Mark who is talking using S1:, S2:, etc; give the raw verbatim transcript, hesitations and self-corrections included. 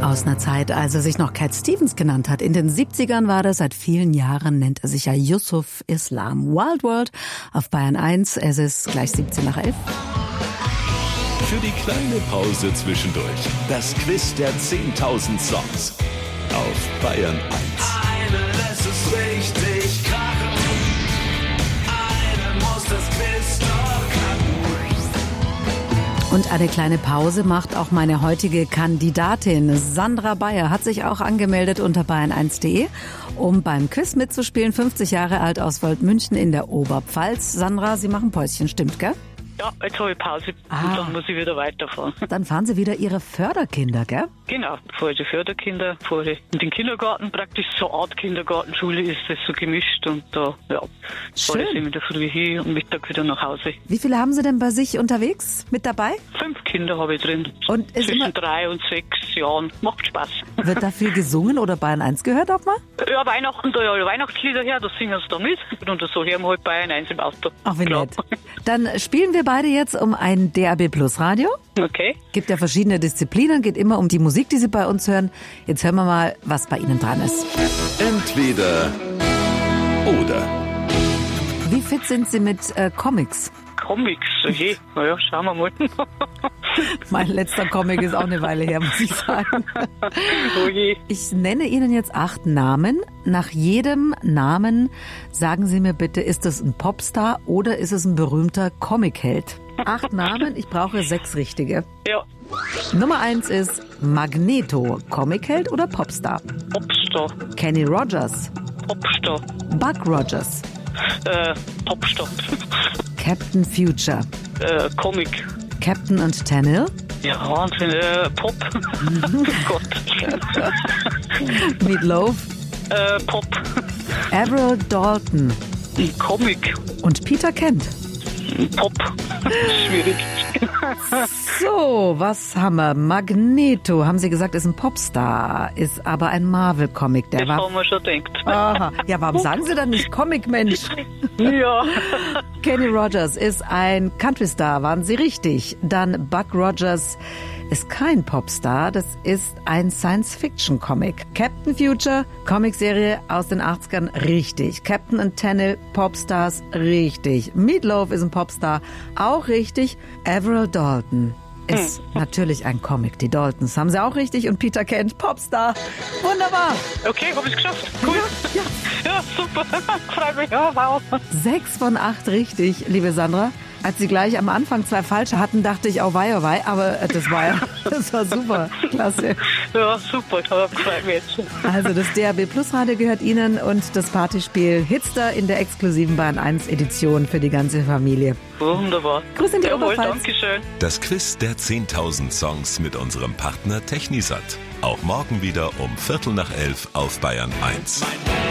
S1: Aus einer Zeit, als er sich noch Cat Stevens genannt hat. In den siebzigern war das, seit vielen Jahren nennt er sich ja Yusuf Islam. Wild World auf Bayern eins, es ist gleich siebzehn nach elf.
S2: Für die kleine Pause zwischendurch, das Quiz der zehntausend Songs auf Bayern eins.
S3: Eine lässt es richtig krachen, eine muss das Quiz doch knacken.
S1: Und eine kleine Pause macht auch meine heutige Kandidatin. Sandra Bayer hat sich auch angemeldet unter bayern eins punkt de, um beim Quiz mitzuspielen. fünfzig Jahre alt aus Waldmünchen in der Oberpfalz. Sandra, Sie machen Päuschen, stimmt, gell?
S4: Ja, jetzt habe ich Pause
S1: Ah.
S4: und dann muss ich wieder weiterfahren.
S1: Dann fahren Sie wieder Ihre Förderkinder, gell?
S4: Genau, fahre ich die Förderkinder, fahre ich in den Kindergarten, praktisch so Art Kindergartenschule ist das so gemischt und da, ja, fahre ich in der Früh hin und Mittag wieder nach Hause.
S1: Wie viele haben Sie denn bei sich unterwegs mit dabei?
S4: Fünf Kinder habe ich drin,
S1: Und ist
S4: zwischen
S1: immer,
S4: drei und sechs Jahren. Macht Spaß.
S1: wird da viel gesungen oder Bayern eins gehört auch mal?
S4: Ja, Weihnachten, da ja alle Weihnachtslieder her, da singen sie da mit und so hören wir halt Bayern eins im Auto.
S1: Ach, wie
S4: Klar.
S1: nett. Dann spielen wir beide jetzt um ein D A B Plus Radio.
S4: Okay.
S1: Gibt ja verschiedene Disziplinen, geht immer um die Musik, die Sie bei uns hören. Jetzt hören wir mal, was bei Ihnen dran ist.
S2: Entweder oder.
S1: Wie fit sind Sie mit äh, Comics?
S4: Comics, okay. Naja, schauen wir mal.
S1: Mein letzter Comic ist auch eine Weile her, muss ich sagen.
S4: Okay.
S1: Ich nenne Ihnen jetzt acht Namen. Nach jedem Namen sagen Sie mir bitte, ist es ein Popstar oder ist es ein berühmter Comicheld? Acht Namen, ich brauche sechs richtige.
S4: Ja,
S1: Nummer eins ist Magneto, Comicheld oder Popstar?
S4: Popstar,
S1: Kenny Rogers,
S4: Popstar,
S1: Buck Rogers,
S4: äh, Popstar,
S1: Captain Future,
S4: äh, Comic.
S1: Captain und Tennille,
S4: Ja, Wahnsinn, äh, Pop. Oh Gott.
S1: Meatloaf,
S4: äh, Pop.
S1: Avril Dalton
S4: Ein Comic.
S1: und Peter Kent.
S4: Pop. Schwierig.
S1: So, was haben wir? Magneto, haben Sie gesagt, ist ein Popstar, ist aber ein Marvel-Comic. Der
S4: Das
S1: war.
S4: haben wir schon gedacht.
S1: Aha. Ja, warum sagen Sie dann nicht Comic-Mensch?
S4: Ja.
S1: Kenny Rogers ist ein Country-Star, waren Sie richtig. Dann Buck Rogers ist kein Popstar, das ist ein Science-Fiction-Comic. Captain Future, Comicserie aus den achtzigern, richtig. Captain and Tennille, Popstars, richtig. Meatloaf ist ein Popstar, auch richtig. Avril Dalton ist natürlich ein Comic. Die Daltons haben Sie auch richtig. Und Peter Kent, Popstar. Wunderbar.
S4: Okay, habe ich es geschafft. Cool.
S1: Ja, ja.
S4: Ja, super. Freut mich. Ja, wow.
S1: Sechs von acht richtig, liebe Sandra. Als Sie gleich am Anfang zwei falsche hatten, dachte ich, oh wei, oh wei, aber äh, das war ja, das war super, klasse.
S4: Ja, super. Ja, freut mich jetzt.
S1: Also das D A B Plus Radio gehört Ihnen und das Partyspiel Hitster in der exklusiven Bayern eins Edition für die ganze Familie.
S4: Wunderbar.
S1: Grüß in die
S4: Jawohl,
S1: Oberpfalz.
S4: Dankeschön.
S2: Das Quiz der zehntausend Songs mit unserem Partner Technisat. Auch morgen wieder um Viertel nach elf auf Bayern eins.